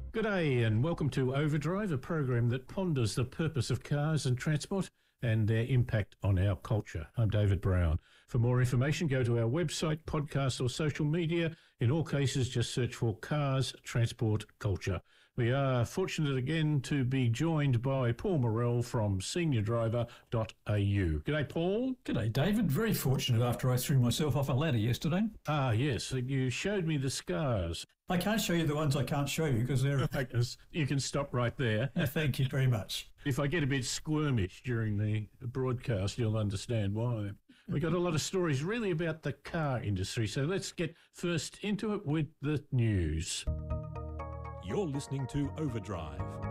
G'day and welcome to Overdrive, a program that ponders the purpose of cars and transport and their impact on our culture. I'm David Brown. For more information, go to our website, podcast or social media. In all cases, just search for Cars, Transport, Culture. We are fortunate again to be joined by Paul Morell from seniordriver.au. G'day, Paul. G'day, David. Very fortunate after I threw myself off a ladder yesterday. Ah, yes. You showed me the scars. I can't show you the ones I can't show you because they're... You can stop right there. Thank you very much. If I get a bit squirmish during the broadcast, you'll understand why. We've got a lot of stories really about the car industry, so let's get first into it with the news. You're listening to Overdrive.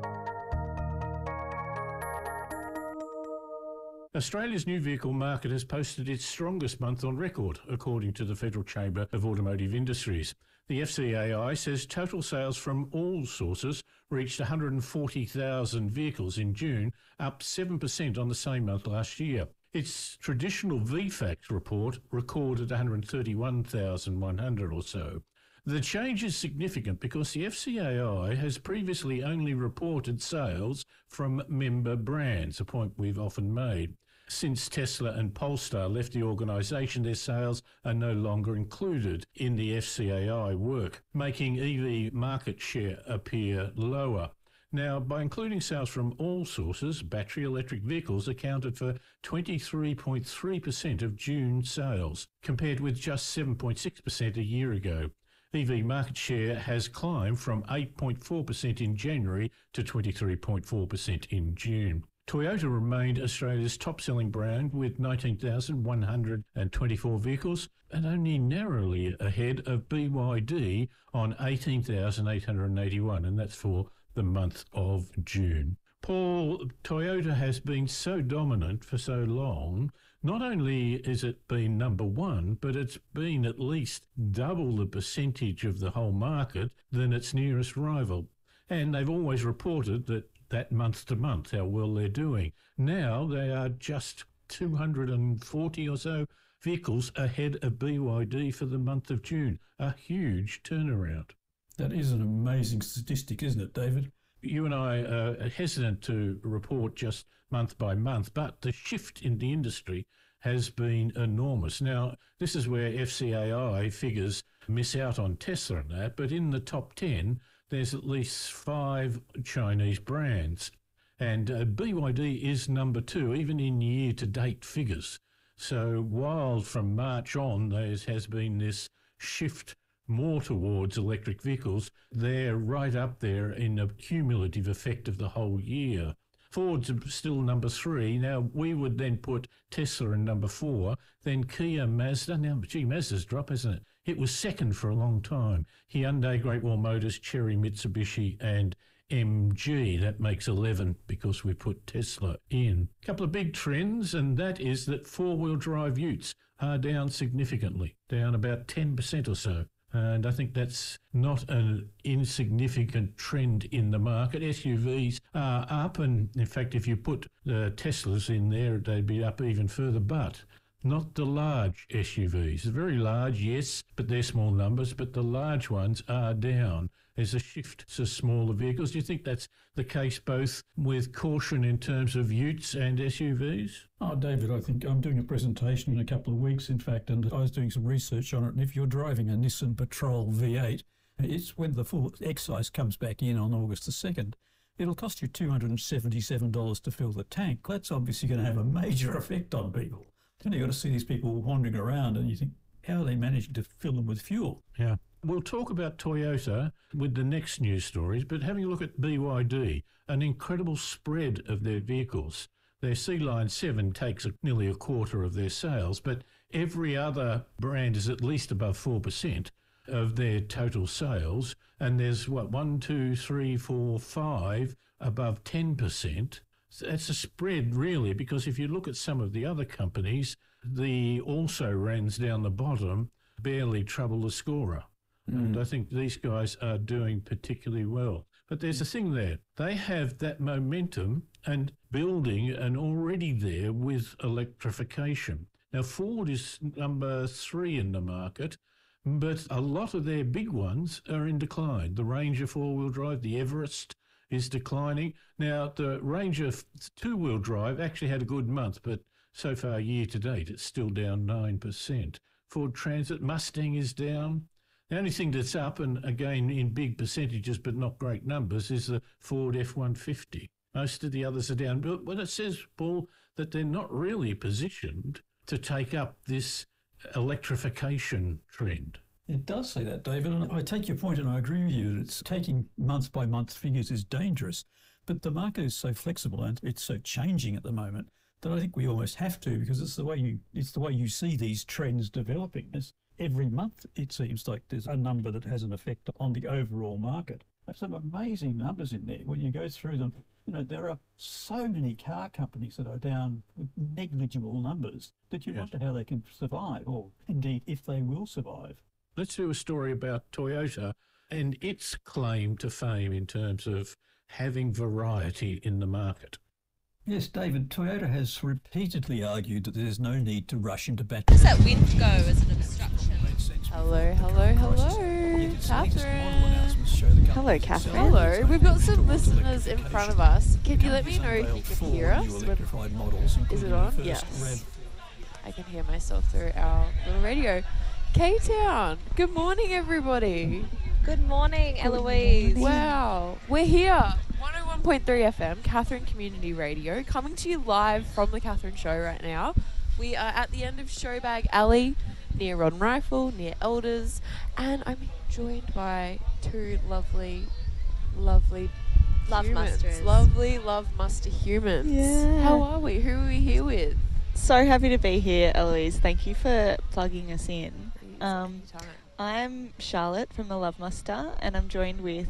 Australia's new vehicle market has posted its strongest month on record, according to the Federal Chamber of Automotive Industries. The FCAI says total sales from all sources reached 140,000 vehicles in June, up 7% on the same month last year. Its traditional VFACTS report recorded 131,100 or so. The change is significant because the FCAI has previously only reported sales from member brands, a point we've often made. Since Tesla and Polestar left the organisation, their sales are no longer included in the FCAI work, making EV market share appear lower. Now, by including sales from all sources, battery electric vehicles accounted for 23.3% of June sales, compared with just 7.6% a year ago. EV market share has climbed from 8.4% in January to 23.4% in June. Toyota remained Australia's top-selling brand with 19,124 vehicles and only narrowly ahead of BYD on 18,881, and that's for the month of June. Paul, Toyota has been so dominant for so long. Not only is it been number one, but it's been at least double the percentage of the whole market than its nearest rival. And they've always reported that month to month how well they're doing. Now they are just 240 or so vehicles ahead of BYD for the month of June. A huge turnaround. That is an amazing statistic, isn't it, David? You and I are hesitant to report just month by month, but the shift in the industry has been enormous. Now, this is where FCAI figures miss out on Tesla and that, but in the top 10, there's at least 5 Chinese brands. And BYD is number 2, even in year-to-date figures. So while from March on there has been this shift more towards electric vehicles, they're right up there in a cumulative effect of the whole year. Ford's still number 3. Now, we would then put Tesla in number 4, then Kia, Mazda. Now, Mazda's dropped, hasn't it? It was second for a long time. Hyundai, Great Wall Motors, Chery, Mitsubishi and MG. That makes 11 because we put Tesla in. A couple of big trends, and that is that four-wheel drive utes are down significantly, down about 10% or so. And I think that's not an insignificant trend in the market. SUVs are up, and in fact, if you put the Teslas in there, they'd be up even further, but not the large SUVs. Very large, yes, but they're small numbers, but the large ones are down. There's a shift to smaller vehicles. Do you think that's the case both with caution in terms of utes and SUVs? Oh, David, I think I'm doing a presentation in a couple of weeks, in fact, and I was doing some research on it, and if you're driving a Nissan Patrol V8, it's when the full excise comes back in on August the 2nd. It'll cost you $277 to fill the tank. That's obviously going to have a major effect on people. Then you've got to see these people wandering around and you think, how are they managing to fill them with fuel? Yeah. We'll talk about Toyota with the next news stories, but having a look at BYD, an incredible spread of their vehicles. Their C-Line 7 takes nearly a quarter of their sales, but every other brand is at least above 4% of their total sales. And there's, 1, 2, 3, 4, 5 above 10%. That's a spread, really, because if you look at some of the other companies, the also-rans down the bottom barely trouble the scorer. And I think these guys are doing particularly well. But there's a thing there. They have that momentum and building and already there with electrification. Now, Ford is number 3 in the market. but a lot of their big ones are in decline. The Ranger four-wheel drive, the Everest is declining. Now, the Ranger two-wheel drive actually had a good month, but so far year to date, it's still down 9%. Ford Transit Mustang is down. The only thing that's up, and again in big percentages but not great numbers, is the Ford F-150. Most of the others are down. But when it says, Paul, that they're not really positioned to take up this electrification trend. It does say that, David, and I take your point and I agree with you that it's taking month-by-month figures is dangerous, but the market is so flexible and it's so changing at the moment that I think we almost have to, because it's the way you see these trends developing. Every month it seems like there's a number that has an effect on the overall market. There's some amazing numbers in there when you go through them. There are so many car companies that are down with negligible numbers that you wonder how they can survive, or indeed if they will survive. Let's do a story about Toyota and its claim to fame in terms of having variety in the market. Yes, David, Toyota has repeatedly argued that there's no need to rush into battery. Does that wind go as an obstruction? Hello, hello, hello, Catherine. Hello, Catherine. Hello, we've got some listeners in front of us. Can you let me know if you can hear us? Is it on? Yes. I can hear myself through our little radio. K-Town, good morning, everybody. Good morning, Eloise. Wow, we're here. 101.3 FM, Catherine Community Radio, coming to you live from the Catherine Show right now. We are at the end of Showbag Alley, near Rod and Rifle, near Elders, and I'm joined by two lovely Love humans. musters. Lovely Love Muster humans. Yeah. How are we? Who are we here with? So happy to be here, Eloise. Thank you for plugging us in. Anytime. I'm Charlotte from the Love Muster, and I'm joined with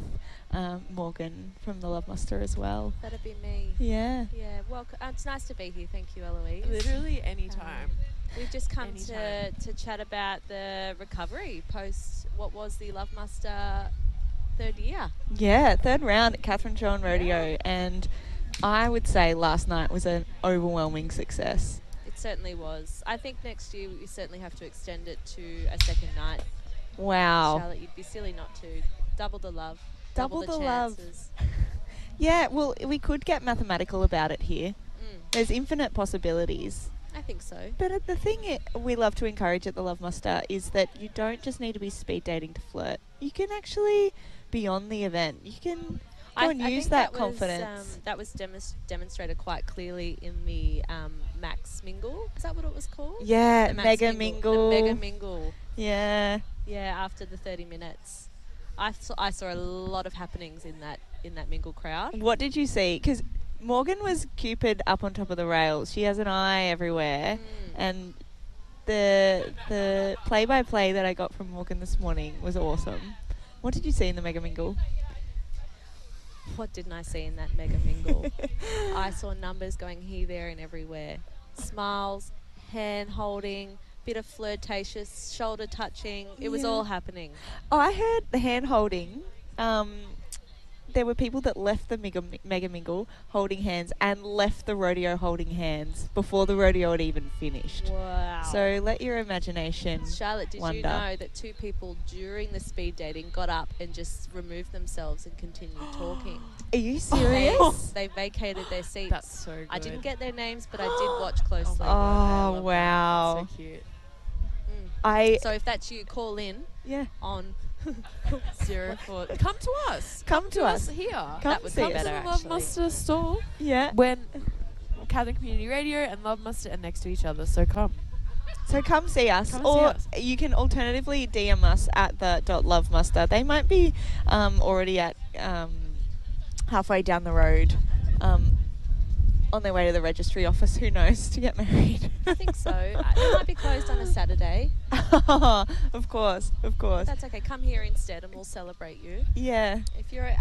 Morgan from the Love Muster as well. That'd be me. Yeah. Yeah, well, it's nice to be here. Thank you, Eloise. Literally anytime. We've just come Anytime. to chat about the recovery post what was the Love Muster third year. Yeah, third round at Catherine Show and Rodeo, and I would say last night was an overwhelming success. It certainly was. I think next year we certainly have to extend it to a second night. Wow. Charlotte, you'd be silly not to. Double the love. Double the love. chances. Yeah, well, we could get mathematical about it here. There's infinite possibilities. I think so. But the thing we love to encourage at the Love Muster is that you don't just need to be speed dating to flirt. You can actually be on the event. You can go and use think that was, confidence. that was demonstrated quite clearly in the Max Mingle. Is that what it was called? Yeah, The Max Mega Mingle. The Mega Mingle. Yeah. Yeah, after the 30 minutes. I saw a lot of happenings in that Mingle crowd. What did you see? Because Morgan was Cupid up on top of the rails. She has an eye everywhere. And the play-by-play that I got from Morgan this morning was awesome. What did you see in the Mega Mingle? What didn't I see in that Mega Mingle? I saw numbers going here, there and everywhere. Smiles, hand holding, bit of flirtatious, shoulder touching. It was all happening. Oh, I heard the hand holding. There were people that left the Mega Mingle holding hands and left the rodeo holding hands before the rodeo had even finished. Wow. So let your imagination Charlotte, did wonder. you know that two people during the speed dating got up and just removed themselves and continued talking? Are you serious? They vacated their seats. That's so good. I didn't get their names, but I did watch closely. Oh, wow. So cute. So if that's you, call in Yeah. on 04. Come to us. Come to us. here. that would see be us. Come to better, the Love actually. Muster stall Yeah. when Catherine Community Radio and Love Muster are next to each other. So come. So come see us, Come and or see us. you can alternatively DM us at the .lovemuster. They might be already at halfway down the road, on their way to the registry office. Who knows, to get married? I think so. It might be closed on a Saturday. Of course. That's okay. Come here instead, and we'll celebrate you. Yeah. If you're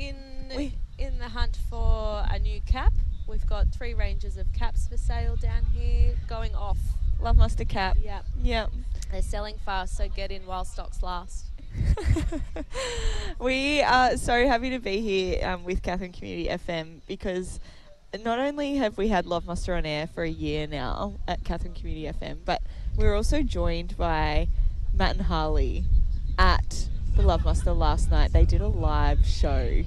in the hunt for a new cap, we've got 3 ranges of caps for sale down here, going off. Love Muster cap. Yeah, Yep. they're selling fast, so get in while stocks last. We are so happy to be here with Catherine Community FM, because not only have we had Love Muster on air for a year now at Catherine Community FM, but we're also joined by Matt and Harley at the Love Muster last night. They did a live show.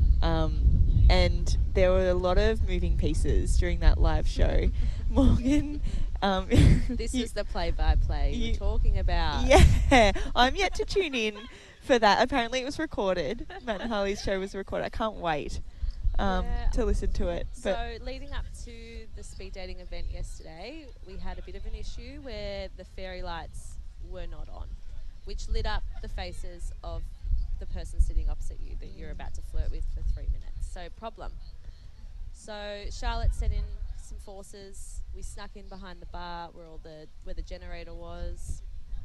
And there were a lot of moving pieces during that live show. Morgan... This is the play-by-play you were talking about. Yeah. I'm yet to tune in for that. Apparently it was recorded. Matt and Harley's show was recorded. I can't wait to listen to it. But So leading up to the speed dating event yesterday, we had a bit of an issue where the fairy lights were not on, which lit up the faces of the person sitting opposite you that you're about to flirt with for 3 minutes. So problem. So Charlotte sent in some forces. We snuck in behind the bar where the generator was,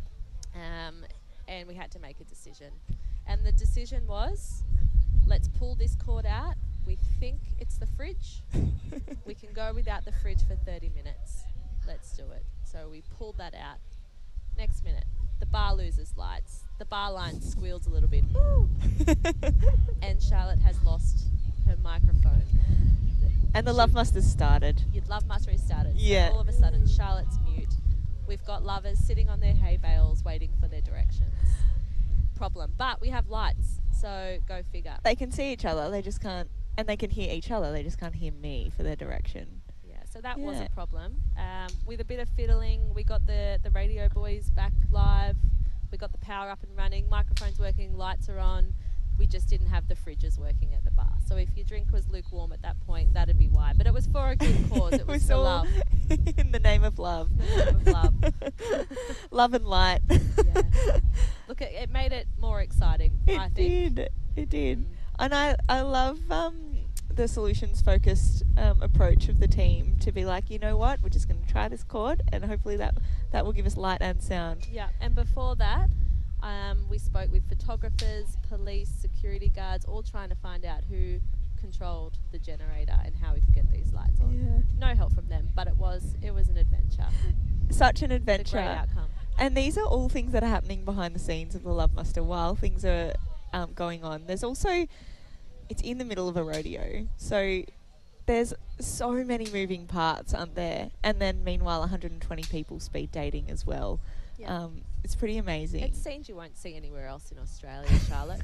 and we had to make a decision. And the decision was, let's pull this cord out. We think it's the fridge. We can go without the fridge for 30 minutes. Let's do it. So we pulled that out. Next minute, the bar loses lights. The bar line squeals a little bit. Ooh. And Charlotte has lost her microphone. and the Love Musters started. You'd Love Muster has started. Yeah. So all of a sudden, Charlotte's mute. We've got lovers sitting on their hay bales waiting for their directions. Problem. But we have lights, so go figure. They can see each other, they just can't, and they can hear each other, they just can't hear me for their direction. Yeah, so that was Yeah. a problem. With a bit of fiddling, we got the radio boys back live. We got the power up and running, microphones working, lights are on. We just didn't have the fridges working at the bar. So if your drink was lukewarm at that point, that'd be why. But it was for a good cause. It was for all love. in the name of love. In the name of love. Love and light. Yeah. Look, it made it more exciting, I think. It did. Mm. And I love the solutions-focused approach of the team to be like, you know what, we're just going to try this chord and hopefully that will give us light and sound. Yeah, and before that, we spoke with photographers, police, security guards, all trying to find out who controlled the generator and how we could get these lights on. Yeah. No help from them, but it was an adventure. Such an It's a adventure. great outcome. And these are all things that are happening behind the scenes of the Love Muster while things are going on. There's also, it's in the middle of a rodeo. So there's so many moving parts, aren't there? And then meanwhile, 120 people speed dating as well. Yeah. It's pretty amazing. It's scenes you won't see anywhere else in Australia, Charlotte.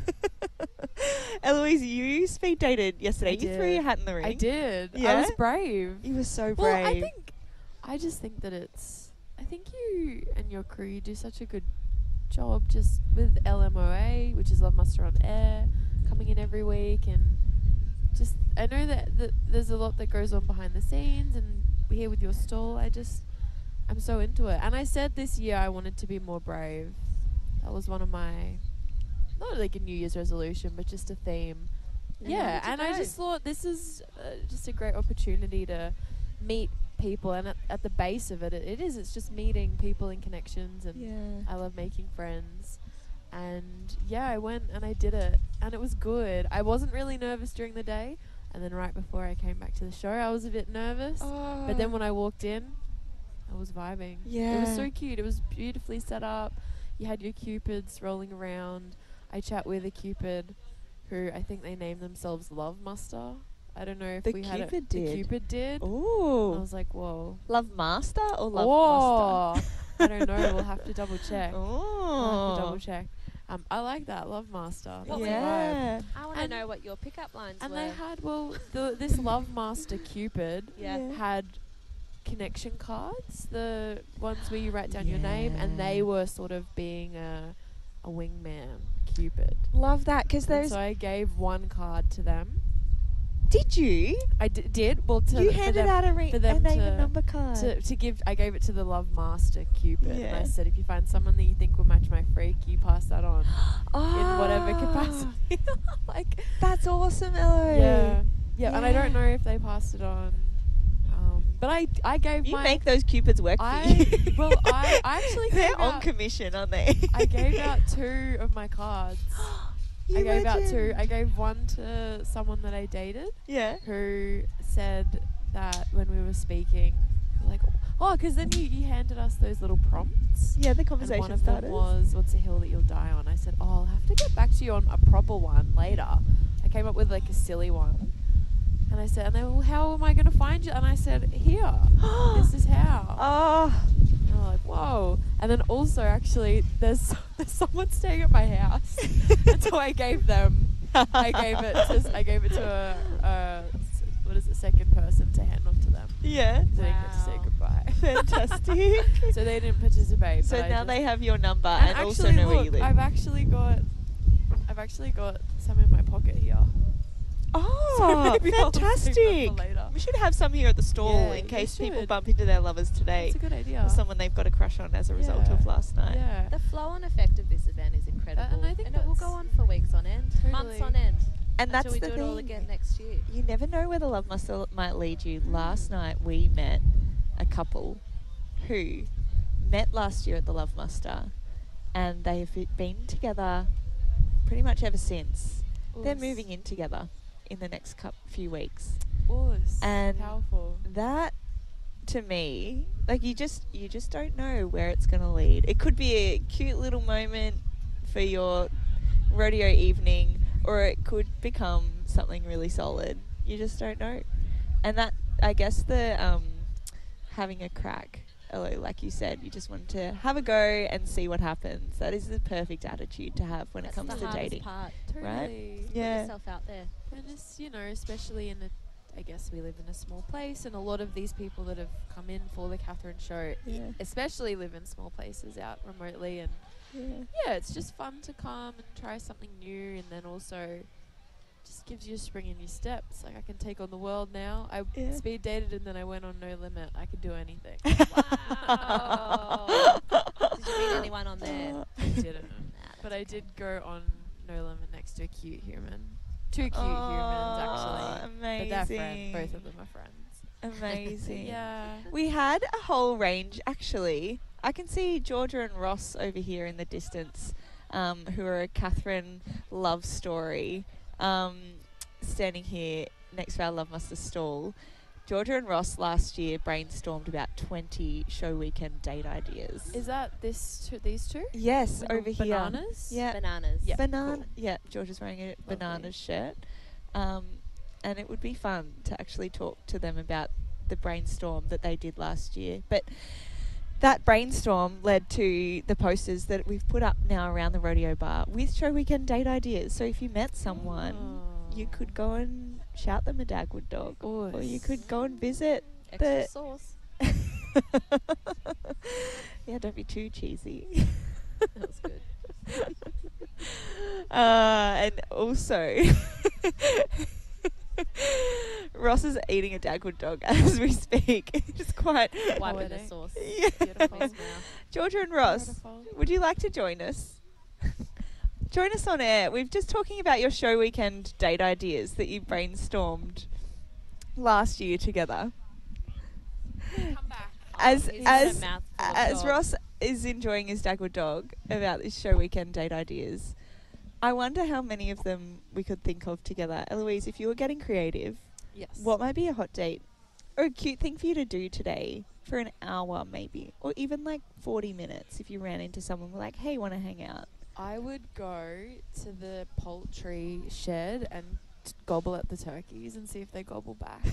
Eloise, you speed dated yesterday. I You did. threw your hat in the ring. I did. Yeah? I was brave. You were so brave. Well, I just think that I think you and your crew do such a good job just with LMOA, which is Love Muster on Air, coming in every week, and just, I know that there's a lot that goes on behind the scenes, and here with your stall, I'm so into it. And I said this year I wanted to be more brave. That was one of my, not like a New Year's resolution, but just a theme. Yeah, and I just thought this is just a great opportunity to meet people, and at the base of it's just meeting people and connections, and Yeah. I love making friends. And yeah, I went and I did it, and it was good. I wasn't really nervous during the day, and then right before I came back to the show, I was a bit nervous. But then when I walked in, I was vibing. Yeah. It was so cute. It was beautifully set up. You had your cupids rolling around. I chat with a cupid who I think they named themselves Love Muster. I don't know if The we had Cupid it. did? The Cupid did. I Ooh. was like, whoa. Love Master or Love Whoa. Master? I don't know. We'll have to double check. We'll have to double Oh. check. I like that. Love Master. That's a vibe. Yeah. I want to And- know what your pickup lines And were. they had, this Love Master Cupid Yeah. Yeah. had connection cards, the ones where you write down your name, and they Yeah. were sort of being a wingman Cupid. Love that because And there's. so I gave one card to them. Did you? I did. Well, You for handed them, out a ring, for them a name to- and number card. to give. I gave it to the Love Master Cupid, and Yeah. I said, if you find someone that you think will match my freak, you pass that on in whatever Ah, capacity. Like, That's awesome, Elo. yeah. And I don't know if they passed it on, but I gave You my. make those cupids work for you. I actually They're gave on out, commission, aren't they? I gave out 2 of my cards. You I gave out 2. legend. I gave one to someone that I dated, Yeah. who said that when we were speaking, like, because then you handed us those little prompts. Yeah, the And conversation one of starters. them was, what's a hill that you'll die on? I said, I'll have to get back to you on a proper one later. I came up with like a silly one. And I said, and they were, well, how am I going to find you? And I said, here. This is how. Oh, And I we're like, whoa. And then also, actually, there's someone staying at my house, and so I gave it to a what is it, second person to hand off to them. Yeah. So they get to say Wow. goodbye. Fantastic. So they didn't participate. So but I now just- they have your number and and also actually, know where you look, live. I've actually got some in my pocket here. Oh, maybe I'll save them for fantastic. later. We should have some here at the stall Yeah, in you case people should. bump into their lovers today. That's a good idea. Or someone they've got a crush on as a result of Yeah. last night. Yeah. The flow-on effect of this event is incredible, and I think it will that's- go on for weeks on end, months Totally. on end, And that's until we the do thing. it all again next year. You never know where the love muster might lead you. Last night we met a couple who met last year at the Love Muster, and they've been together pretty much ever since. They're Oos. moving in together in the next few weeks. Oos. And Powerful. That, to me, like you just don't know where it's going to lead. It could be a cute little moment for your rodeo evening, or it could become something really solid. You just don't know. And that, I guess, the having a crack, like you said, you just want to have a go and see what happens. That is the perfect attitude to have when That's it comes the to hardest dating. part. Totally. Put Yeah. yourself out there. And just, especially I guess we live in a small place, and a lot of these people that have come in for the Catherine show, Yeah. especially live in small places out remotely, and yeah, it's just fun to come and try something new, and then also just gives you a spring in your steps. Like, I can take on the world now. I Yeah. speed dated, and then I went on No Limit. I could do anything. Wow. Did you meet anyone on there? I didn't. Nah, But I that's did go on No Limit next to a cute human. Two cute humans, actually. Amazing. But they're friends. Both of them are friends. Amazing. Yeah. We had a whole range, actually. I can see Georgia and Ross over here in the distance, who are a Catherine love story, standing here next to our Love Muster stall. Georgia and Ross last year brainstormed about 20 show weekend date ideas. Is that these two? Yes, With over the here. bananas? Yeah. Bananas. Yeah. Banana. cool. Yeah, Georgia's wearing a Lovely. bananas shirt. And it would be fun to actually talk to them about the brainstorm that they did last year. But that brainstorm led to the posters that we've put up now around the rodeo bar with show weekend date ideas. So if you met someone, you could go and shout them a Dagwood dog. Or you could go and visit. Extra the- sauce. Yeah, don't be too cheesy. That was good. And also, Ross is eating a Dagwood dog as we speak. It's quite. Wiping the Poetic. sauce. Yeah. Beautiful smell. Georgia and Ross, Beautiful. would you like to join us? Join us on air. We've just talking about your show weekend date ideas that you brainstormed last year together. Come back. As He's got a as mouthful of as dog. Ross is enjoying his Dagwood dog about his show weekend date ideas, I wonder how many of them we could think of together. Eloise, if you were getting creative, Yes. what might be a hot date or a cute thing for you to do today for an hour maybe, or even like 40 minutes if you ran into someone and were like, hey, want to hang out? I would go to the poultry shed and gobble at the turkeys and see if they gobble back.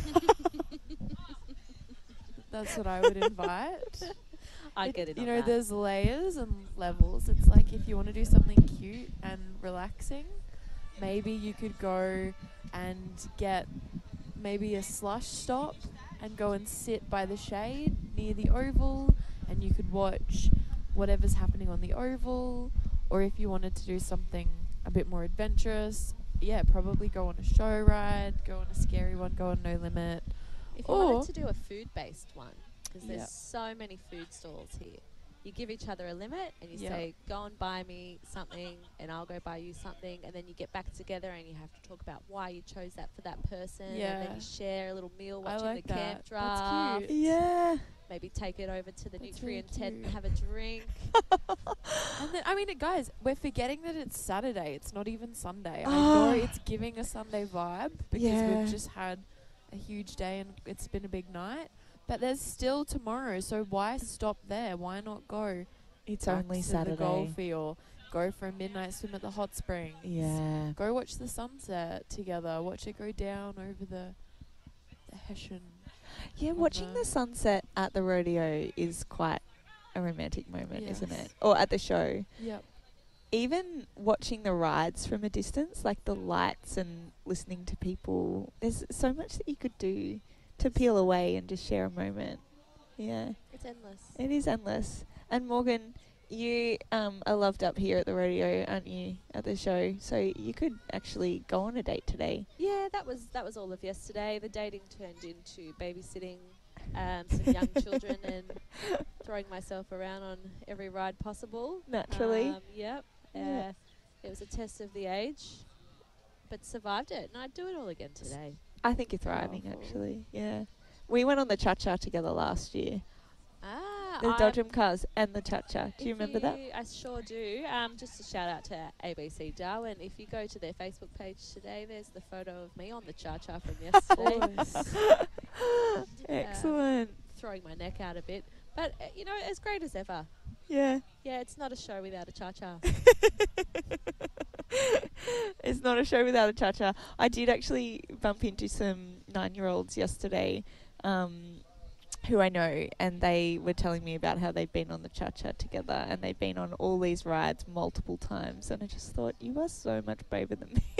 That's what I would invite. I get it. You on know, that. there's layers and levels. It's like if you want to do something cute and relaxing, maybe you could go and get maybe a slush stop and go and sit by the shade near the oval, and you could watch whatever's happening on the oval. Or if you wanted to do something a bit more adventurous, yeah, probably go on a show ride, go on a scary one, go on No Limit. If you Or- wanted to do a food-based one, because there's Yeah. so many food stalls here, you give each other a limit and you Yeah. say, go and buy me something and I'll go buy you something, and then you get back together and you have to talk about why you chose that for that person, and then Yeah. you share a little meal I watching like the camp that. draft. That's cute. Yeah. Maybe take it over to the That's nutrient really tent and cute. have a drink. And then, I mean, guys, we're forgetting that it's Saturday. It's not even Sunday. I Ah. know it's giving a Sunday vibe because Yeah. we've just had a huge day and it's been a big night. But there's still tomorrow, so why stop there? Why not go It's back only to the Saturday. Golfy or go for a midnight swim at the hot springs? Yeah. Go watch the sunset together. Watch it go down over the Hessian. Yeah, watching the sunset at the rodeo is quite a romantic moment, isn't Yes. it? Or at the show. Yep. Even watching the rides from a distance, like the lights and listening to people, there's so much that you could do to peel away and just share a moment. Yeah, It's endless. it is endless. And Morgan, you are loved up here at the rodeo, aren't you, at the show? So you could actually go on a date today. Yeah, that was all of yesterday. The dating turned into babysitting some young children and throwing myself around on every ride possible. Naturally. Yep. Yeah. It was a test of the age, but survived it, and I'd do it all again today. I think you're thriving, Powerful. actually. Yeah. We went on the cha-cha together last year. The I'm- Dodgem cars and the cha-cha. Do you remember that? I sure do. Just a shout out to ABC Darwin. If you go to their Facebook page today, there's the photo of me on the cha-cha from yesterday. Excellent. Throwing my neck out a bit. But, as great as ever. Yeah. Yeah, it's not a show without a cha-cha. It's not a show without a cha-cha. I did actually bump into some 9-year-olds yesterday who I know, and they were telling me about how they've been on the cha-cha together, and they've been on all these rides multiple times, and I just thought, you are so much braver than me.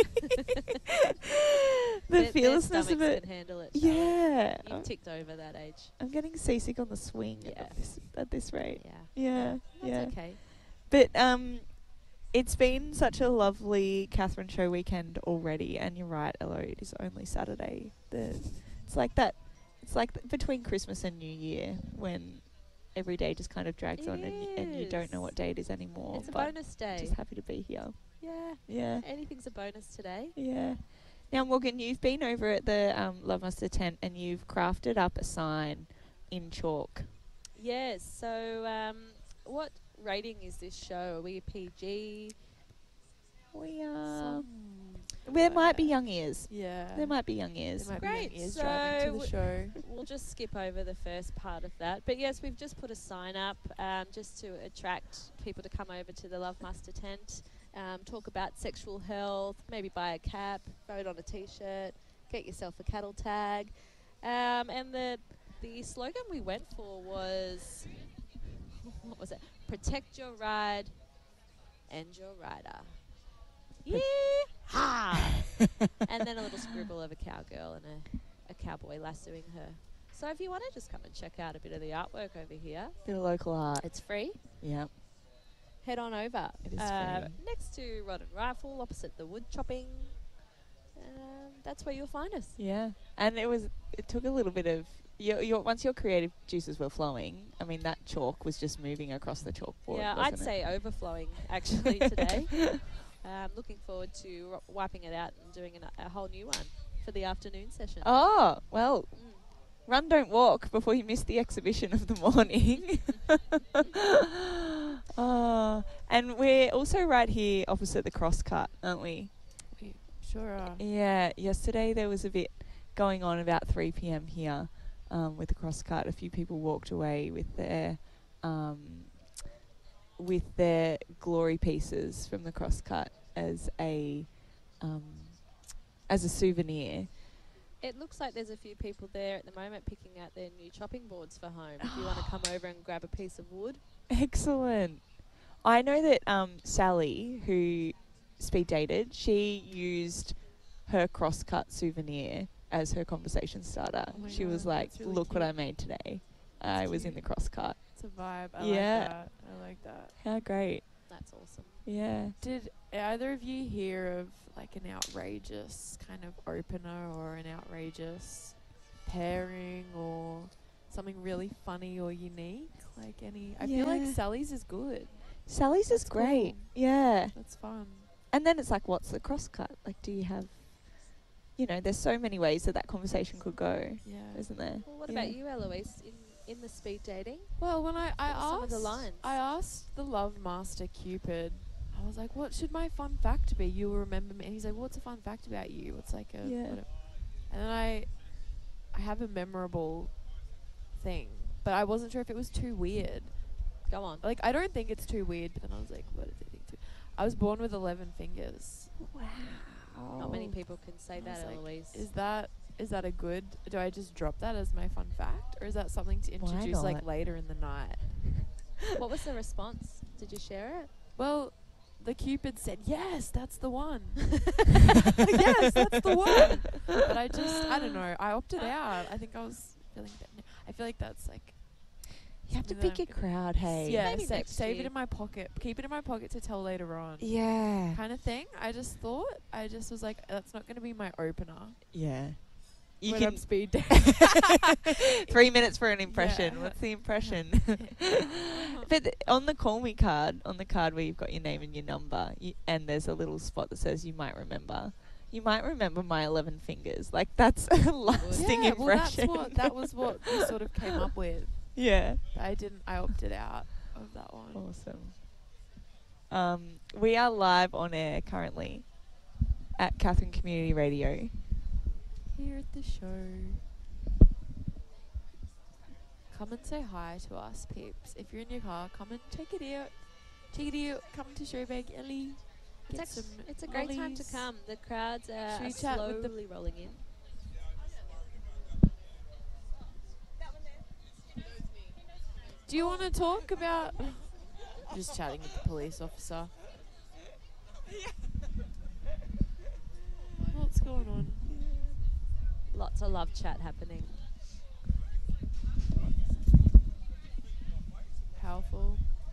The fearlessness their of stomachs it. can handle it. Charlotte. Yeah. You've ticked over that age. I'm getting seasick on the swing Yeah. at this rate. Yeah. Yeah. That's Yeah. okay. But it's been such a lovely Catherine show weekend already, and you're right, Elo, it is only Saturday. It's like that. It's like between Christmas and New Year when every day just kind of drags on and you don't know is. what day it is anymore. It's a but bonus day. Just happy to be here. Yeah. Yeah. Anything's a bonus today. Yeah. Now, Morgan, you've been over at the Love Master tent and you've crafted up a sign in chalk. Yes. So, what rating is this show? Are we a PG? We are. There might be young ears. Yeah. There might be young ears. There might be Great, young ears driving to the so show. We'll just skip over the first part of that. But yes, we've just put a sign up just to attract people to come over to the Love Master tent, talk about sexual health, maybe buy a cap, vote on a T-shirt, get yourself a cattle tag. And the slogan we went for was, what was it? Protect your ride, end your rider. Yeehaw! And then a little scribble of a cowgirl and a cowboy lassoing her. So if you want to just come and check out a bit of the artwork over here, Bit of local art. it's free. Yeah. Head on over. It is free. Next to Rod and Rifle, opposite the wood chopping. That's where you'll find us. Yeah. And it took a little bit of, once your creative juices were flowing, I mean, that chalk was just moving across the chalkboard. Yeah, wasn't I'd it? say overflowing actually today. Looking forward to wiping it out and doing a whole new one for the afternoon session. Oh, well, Mm. run, don't walk before you miss the exhibition of the morning. And we're also right here opposite the crosscut, aren't we? We sure are. Yeah, yesterday there was a bit going on about 3 p.m. here with the crosscut. A few people walked away with their glory pieces from the crosscut as a souvenir. It looks like there's a few people there at the moment picking out their new chopping boards for home. If you want to come over and grab a piece of wood. Excellent. I know that Sally, who speed dated, she used her crosscut souvenir as her conversation starter. Oh my She was God, like, that's really look what I cute. made today. I was in the crosscut. It's a vibe. I Yeah. like that. I like that. How great. That's awesome. Yeah. Did either of you hear of like an outrageous kind of opener or an outrageous pairing or something really funny or unique? Like any, I feel like Yeah. Sally's is good. Sally's is That's great. cool. Yeah. That's fun. And then it's like, what's the crosscut? Like, do you have, there's so many ways that conversation could go, Yeah. isn't there? Well, what Yeah. about you, Eloise, in the speed dating? Well, when I What are some of asked, the lines? I asked the Love Master Cupid, I was like, what should my fun fact be? You will remember me. And he's like, what's a fun fact about you? What's like a, Yeah. whatever. And then I have a memorable thing, but I wasn't sure if it was too weird. Go on. Like, I don't think it's too weird, but then I was like, what did they think too? I was born with 11 fingers. Wow. Not many people can say I was that, like, Eloise. Is that a good, do I just drop that as my fun fact? Or is that something to Why introduce like not? later in the night? What was the response? Did you share it? Well, the Cupid said, yes, that's the one. Yes, that's the one. But I don't know. I opted out. I think I was feeling that. I feel like that's like. You have to something pick that your I'm crowd, hey. Yeah, Maybe next save it year. in my pocket. Keep it in my pocket to tell later on. Yeah. Kind of thing. I just was like, that's not going to be my opener. Yeah. You when can I'm speed dating. 3 minutes for an impression. Yeah. What's the impression? But on the call me card, on the card where you've got your name and your number, and there's a little spot that says you might remember. You might remember my 11 fingers. Like that's a lasting Yeah, well, impression. that was what we sort of came up with. Yeah. I opted out of that one. Awesome. We are live on air currently at Katherine Community Radio. Here at the show. Come and say hi to us, peeps. If you're in your car, come and check it out. Check it out. Come to Showbag Ellie. It's a great time to come. The crowds Should are we chat with the- slowly rolling in. Do you want to talk about... Just chatting with the police officer. What's going on? Lots of love chat happening. Powerful.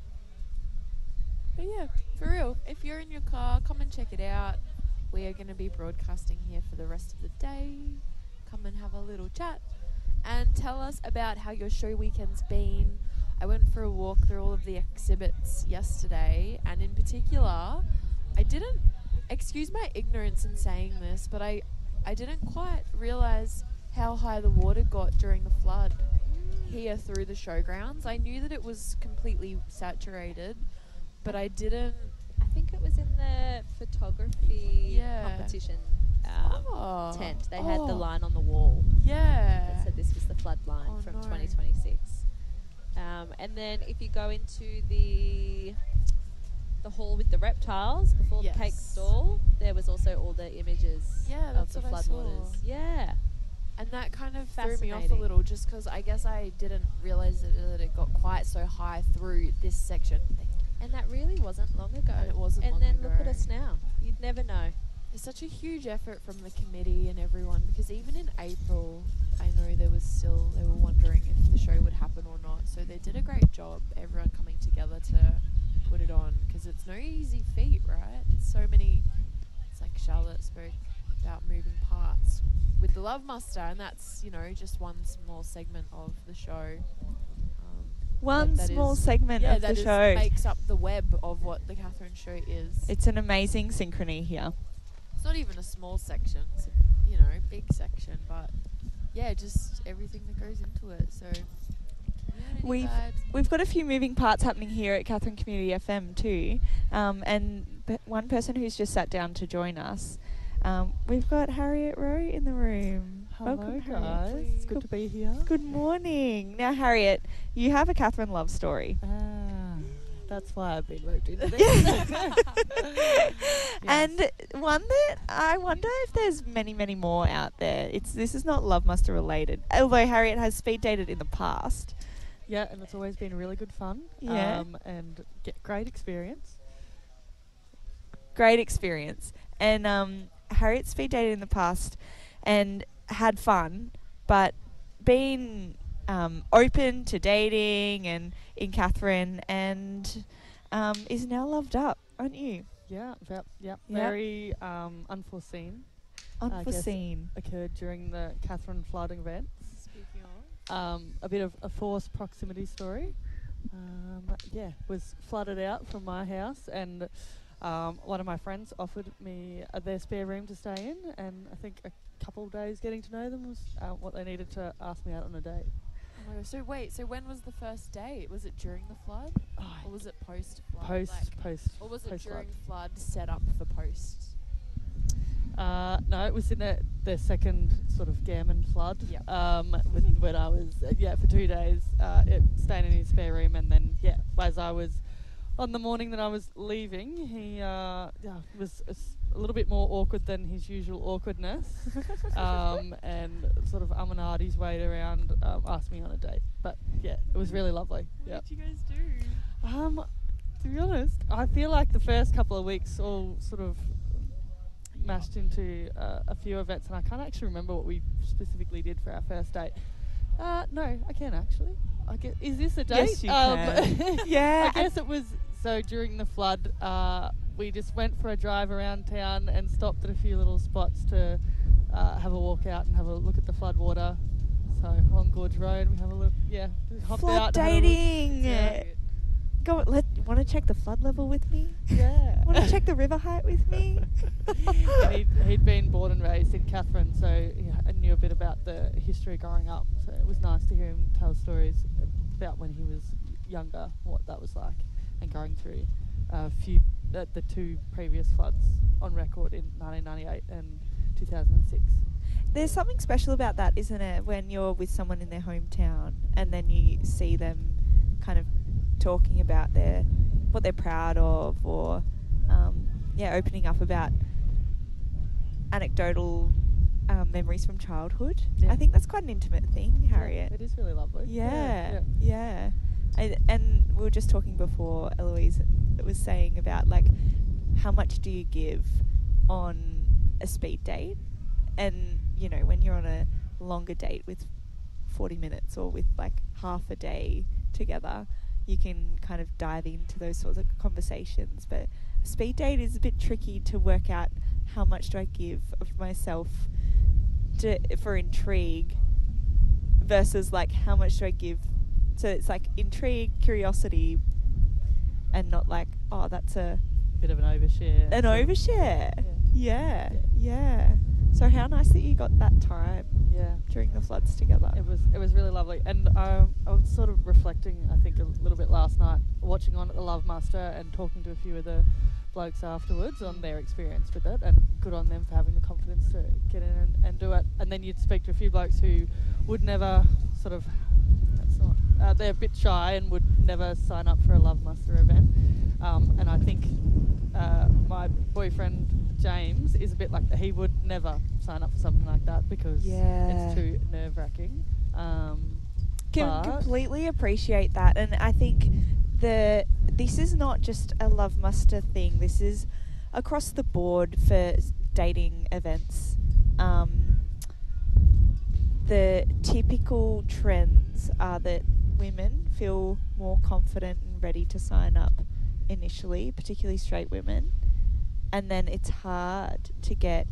But yeah, for real, if you're in your car, come and check it out. We are going to be broadcasting here for the rest of the day. Come and have a little chat and tell us about how your show weekend's been. I went for a walk through all of the exhibits yesterday, and in particular, I didn't, excuse my ignorance in saying this, but I didn't quite realise how high the water got during the flood here through the showgrounds. I knew that it was completely saturated, but I didn't. I think it was in the photography Yeah. competition Oh. tent. They had the Oh. line on the wall Yeah. that said this was the flood line Oh, from no. 2026. And then if you go into the hall with the reptiles before the cake Yes. stall, there was also all the images Yeah, of that's the what I saw. floodwaters. Yeah. And that kind of threw me off a Fascinating. little, just because I guess I didn't realise that it got quite so high through this section. And that really wasn't long ago. And it wasn't And long then look at ago. us now. You'd never know. It's such a huge effort from the committee and everyone, because even in April, I know they were wondering if the show would happen or not. So they did a great job, everyone coming together to put it on, because it's no easy feat, right? It's like Charlotte spoke about moving parts with the Love Muster, and that's, just one small segment of the show. One that small is- segment yeah, of the that is- show. makes up the web of what the Catherine show is. It's an amazing synchrony here. It's not even a small section, it's a, big section, but yeah, just everything that goes into it. So community vibes. We've got a few moving parts happening here at Katherine Community FM too, and one person who's just sat down to join us. We've got Harriet Rowe in the room. Welcome, Harriet. guys. It's good to be here. Good morning. Now, Harriet, you have a Catherine love story. That's why I've been roped into this. And one that I wonder if there's many, many more out there. This is not Love Muster related, although Harriet has speed dated in the past. Yeah, and it's always been really good fun. Yeah. And get great experience. Great experience. And Harriet speed dated in the past and had fun, but been open to dating and in Catherine, and is now loved up, aren't you? Yeah, Yeah. very unforeseen. Unforeseen. Occurred during the Catherine flooding events. Speaking of. A bit of a forced proximity story. Was flooded out from my house, and one of my friends offered me their spare room to stay in, and I think a couple of days getting to know them was what they needed to ask me out on a date. Oh my gosh. So when was the first date? Was it during the flood? Or was it post-flood? Post. Or was it post-flood. during flood set up for post? No, it was in the second sort of Gammon flood. Yep. When I was for 2 days, staying in his spare room, and then as I was on the morning that I was leaving, he was a little bit more awkward than his usual awkwardness, and sort of his way around, asked me on a date. But yeah, it was really lovely. What did you guys do? To be honest, I feel like the first couple of weeks all sort of mashed into a few events, and I can't actually remember what we specifically did for our first date. No, I can actually. Is this a date? Yes, you can. Yeah. I guess it was, so during the flood, we just went for a drive around town and stopped at a few little spots to have a walk out and have a look at the flood water. So on Gorge Road, we have a look, hopped Flood out. And had a look. dating. Yeah. Go. Want to check the flood level with me? Yeah. Want to check the river height with me? And he'd been born and raised in Katherine, so I knew a bit about the history growing up. So it was nice to hear him tell stories about when he was younger, what that was like, and going through the two previous floods on record in 1998 and 2006. There's something special about that, isn't it? When you're with someone in their hometown and then you see them kind of talking about what they're proud of, or opening up about anecdotal memories from childhood. Yeah. I think that's quite an intimate thing, Harriet. It is really lovely. Yeah. And we were just talking before, Eloise was saying about like how much do you give on a speed date, and when you're on a longer date with 40 minutes or with like half a day together, you can kind of dive into those sorts of conversations. But a speed date is a bit tricky to work out how much do I give of myself for intrigue versus like how much do I give. So it's like intrigue, curiosity, and not like, oh, that's a bit of an overshare. An overshare. Yeah. So how nice that you got that time. Yeah. During the floods together. It was really lovely, and I was sort of reflecting, I think, a little bit last night, watching on at the Love Muster and talking to a few of the blokes afterwards on their experience with it, and good on them for having the confidence to get in and do it. And then you'd speak to a few blokes who would never sort of, they're a bit shy and would never sign up for a Love Muster event. And I think my boyfriend James is a bit like that. He would never sign up for something like that because it's too nerve-wracking. Can completely appreciate that, and I think this is not just a Love Muster thing. This is across the board for dating events. The typical trends are that women feel more confident and ready to sign up initially, particularly straight women, and then it's hard to get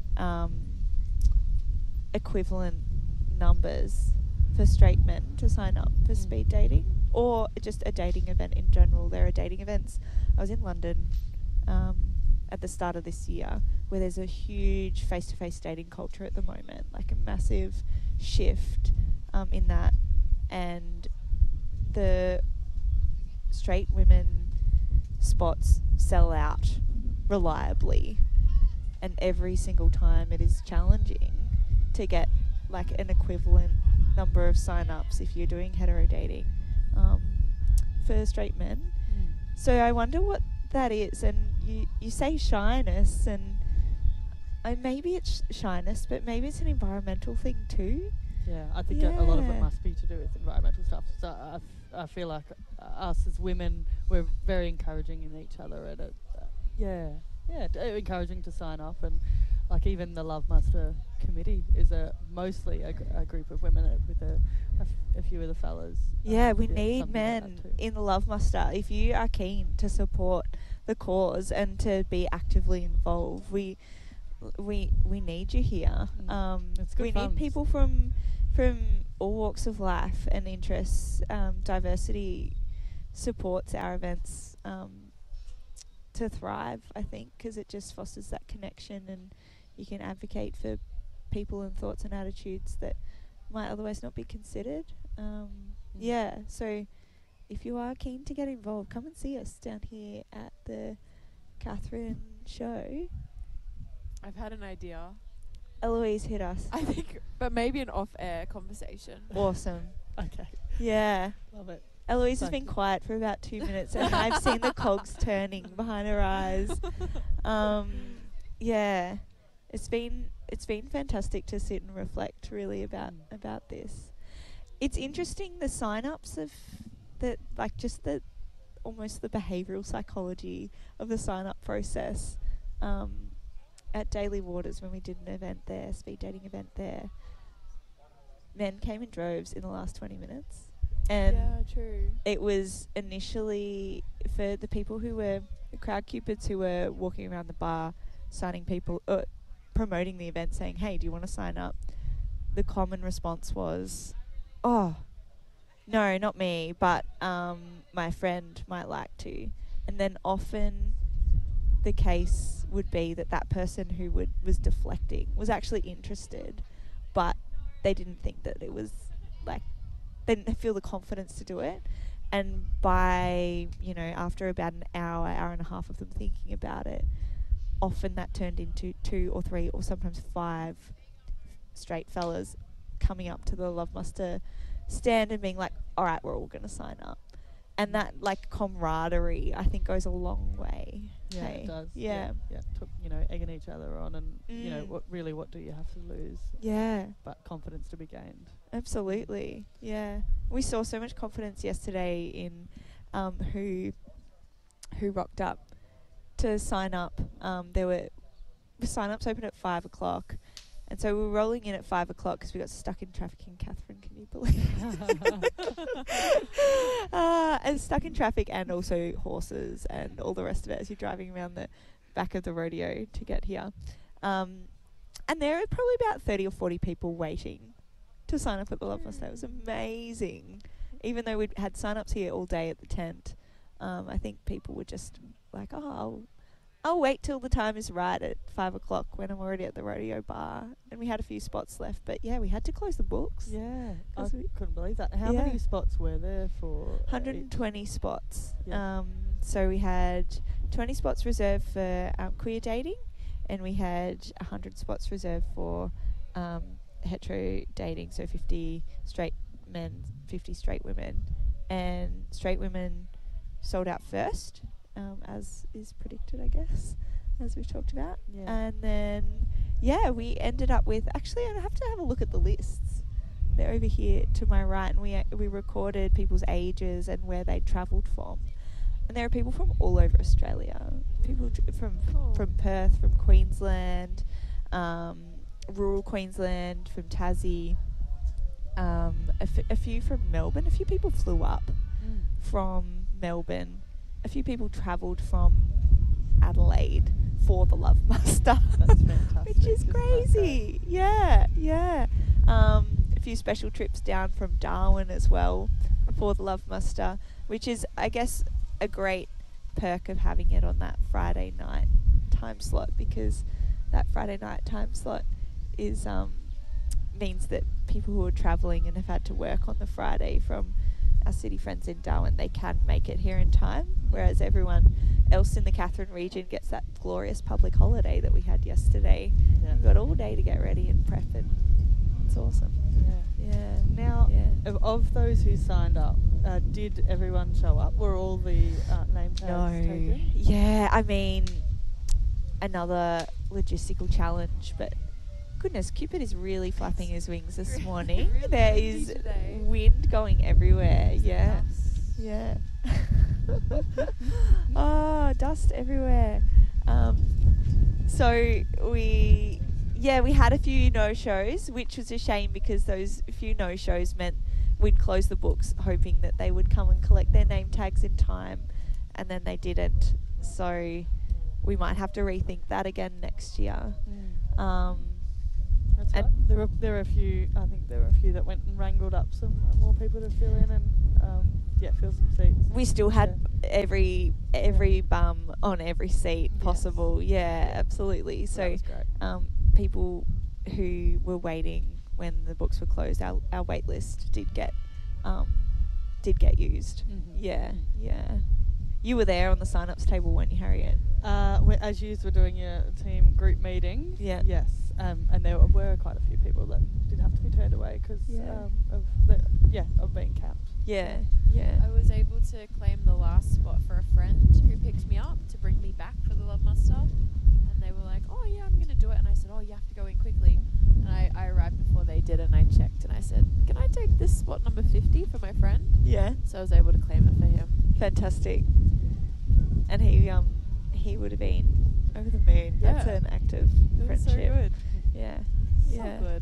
equivalent numbers for straight men to sign up for speed dating or just a dating event in general. There are dating events. I was in London at the start of this year where there's a huge face-to-face dating culture at the moment, like a massive shift in that, and the straight women spots sell out reliably, and every single time it is challenging to get like an equivalent number of sign-ups if you're doing hetero dating for straight men. So I wonder what that is, and you say shyness, and maybe it's shyness, but maybe it's an environmental thing too. Yeah, I think a lot of it must be to do with environmental stuff. So I feel like us as women, we're very encouraging in each other, and encouraging to sign up, and like even the Love Muster committee is mostly a group of women with a few of the fellas. Yeah, we need men in the Love Muster. If you are keen to support the cause and to be actively involved, we need you here. We need people from all walks of life and interests. Diversity supports our events to thrive, I think, because it just fosters that connection, and you can advocate for people and thoughts and attitudes that might otherwise not be considered. So if you are keen to get involved, come and see us down here at the Katherine show. I've had an idea. Eloise, hit us. I think, but maybe an off-air conversation. Awesome. Okay. Yeah. Love it. Eloise has been quiet for about 2 minutes, and I've seen the cogs turning behind her eyes. Yeah, it's been fantastic to sit and reflect really about this. It's interesting the sign-ups of the just the almost the behavioural psychology of the sign-up process. At Daily Waters, when we did an event there, speed dating event there, men came in droves in the last 20 minutes. And yeah, true. it was initially for the people who were the crowd cupids who were walking around the bar, signing people, promoting the event, saying, "Hey, do you want to sign up?" The common response was, "Oh, no, not me, but my friend might like to." And then often the case would be that person who was deflecting was actually interested, but they didn't think that it was they didn't feel the confidence to do it. And by, after about an hour and a half of them thinking about it, often that turned into 2 or 3 or sometimes 5 straight fellas coming up to the Love Muster stand and being like, "All right, we're all going to sign up." And that camaraderie, I think, goes a long way. Yeah, Hey? it does. Yeah. Egging each other on, and what do you have to lose? Yeah. But confidence to be gained. Absolutely. Yeah. We saw so much confidence yesterday in who rocked up to sign up. The sign-ups opened at 5 o'clock. And so we were rolling in at 5 o'clock because we got stuck in traffic in Catherine. Can you believe it? And stuck in traffic, and also horses and all the rest of it as you're driving around the back of the rodeo to get here. And there were probably about 30 or 40 people waiting to sign up at the Love Muster. It was amazing. Even though we'd had sign-ups here all day at the tent, I think people were just like, "Oh, I'll wait till the time is right at 5 o'clock when I'm already at the rodeo bar." And we had a few spots left, but yeah, we had to close the books. Yeah, I 'Cause we- couldn't believe that. How Yeah. many spots were there for? 120 spots. Yeah. So we had 20 spots reserved for queer dating, and we had 100 spots reserved for hetero dating, so 50 straight men, 50 straight women. And straight women sold out first, as is predicted, I guess, as we've talked about. Yeah. And then, we ended up with, actually, I have to have a look at the lists. They're over here to my right, and we recorded people's ages and where they'd travelled from. And there are people from all over Australia. People from Perth, from Queensland, rural Queensland, from Tassie, a few from Melbourne. A few people flew up from Melbourne. A few people travelled from Adelaide for the Love Muster. That's fantastic. Which is Isn't that crazy. Yeah. A few special trips down from Darwin as well for the Love Muster, which is, I guess, a great perk of having it on that Friday night time slot, because that Friday night time slot is means that people who are travelling and have had to work on the Friday from our city friends in Darwin, they can make it here in time, whereas everyone else in the Catherine region gets that glorious public holiday that we had yesterday. Yeah. We've got all day to get ready and prep, and it's awesome. Yeah. Now, Yeah. of those who signed up, did everyone show up? Were all the name tags taken? Yeah, I mean, another logistical challenge, but goodness, Cupid is really flapping his wings this morning. Really There windy is today. wind going everywhere. Yeah. Yeah. Oh, dust everywhere. So we had a few no-shows, which was a shame because those few no-shows meant we'd close the books hoping that they would come and collect their name tags in time, and then they didn't. So we might have to rethink that again next year. That's And- right. There were a few. I think there were a few that went and wrangled up some more people to fill in and fill some seats. We still had every bum on every seat Yes. possible. Yeah, absolutely. So that So was great. people who were waiting when the books were closed, our wait list did get used. Mhm. Yeah. You were there on the sign-ups table, weren't you, Harriet? As you were doing your team group meeting. Yeah. Yes. And there were quite a few people that did have to be turned away because Yeah. of being capped. Yeah. I was able to claim the last spot for a friend who picked me up to bring me back for the Love Muster, and they were like, oh yeah, I'm going to do it. And I said, oh, you have to go in quickly. And I arrived before they did, and I checked, and I said, can I take this spot number 50 for my friend? Yeah. So I was able to claim it for him. Fantastic. And he would have been over the moon. Yeah. That's an act of It was so friendship. good. Yeah. So Yeah. good.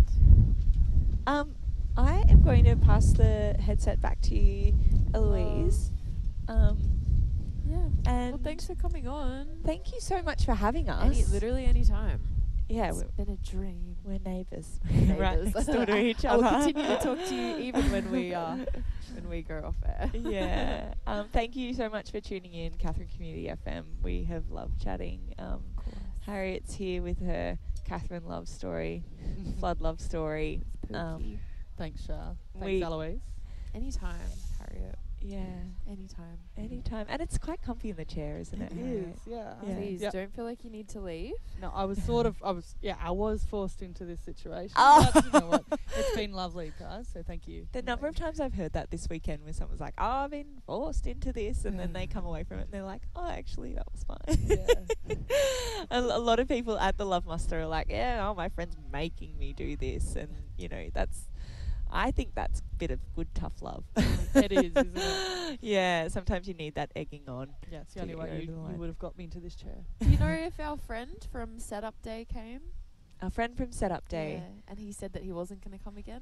I am going to pass the headset back to you, Eloise. Yeah. And Well, thanks for coming on. thank you so much for having us. Literally any time. Yeah, It's been a dream. we're neighbours. Neighbours. Right next door to each I will other. continue to talk to you even when we go off air. Yeah. Thank you so much for tuning in, Catherine Community FM. We have loved chatting. Harriet's here with her Catherine love story, flood love story. Pookie. Thanks, Shah. We- Thanks, Eloise. Anytime, Harriet. Yeah. Anytime. Anytime. And it's quite comfy in the chair, isn't it? It Harriet? is, yeah. Yeah. Please Yep. don't feel like you need to leave. No, I was forced into this situation. Oh. But you know what? It's been lovely, guys, so thank you. The number of times I've heard that this weekend where someone's like, oh, I've been forced into this, and then they come away from it and they're like, oh, actually, that was fine. Yeah. a lot of people at the Love Muster are like, yeah, oh, my friend's making me do this. And, you know, I think that's a bit of good, tough love. It is, isn't it? Yeah, sometimes you need that egging on. Yeah, it's the To only get way over you the line. would have got me into this chair. Do you know if our friend from Setup Day came? Our friend from Setup Day. Yeah, and he said that he wasn't going to come again.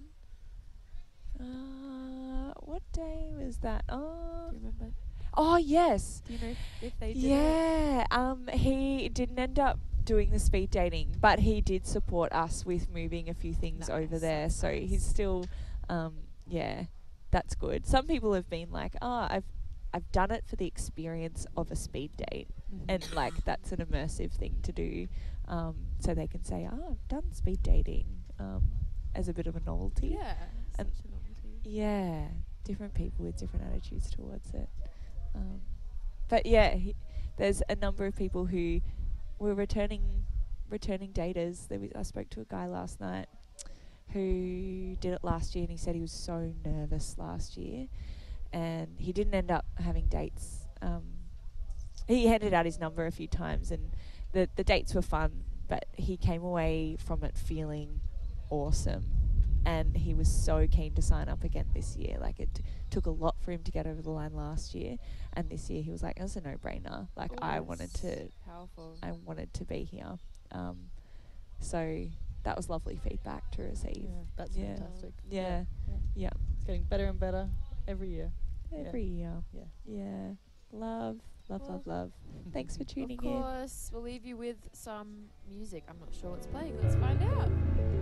What day was that? Do you remember? Oh, yes. Do you know if they did it? Yeah, he didn't end up doing the speed dating, but he did support us with moving a few things over there. So he's still, yeah, that's good. Some people have been like, oh, I've done it for the experience of a speed date, and like that's an immersive thing to do. So they can say, oh, I've done speed dating as a bit of a novelty. Yeah. And- Such a novelty. Yeah, different people with different attitudes towards it. But yeah, there's a number of people who were returning daters. I spoke to a guy last night who did it last year, and he said he was so nervous last year, and he didn't end up having dates. He handed out his number a few times, and the dates were fun, but he came away from it feeling awesome. And he was so keen to sign up again this year. Like, it took a lot for him to get over the line last year. And this year he was like, it was a no-brainer. Like, I wanted to be here. So that was lovely feedback to receive. Yeah, that's Yeah. fantastic. Yeah. Yeah. It's getting better and better every year. Every year. Yeah. Yeah. Love. Thanks for tuning Of in. course, we'll leave you with some music. I'm not sure what's playing. Let's find out.